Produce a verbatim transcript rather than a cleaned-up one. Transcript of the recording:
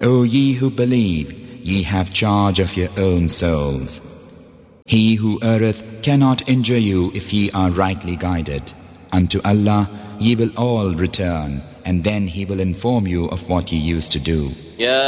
O ye who believe, ye have charge of your own souls. He who erreth cannot injure you if ye are rightly guided. Unto Allah ye will all return, and then He will inform you of what ye used to do.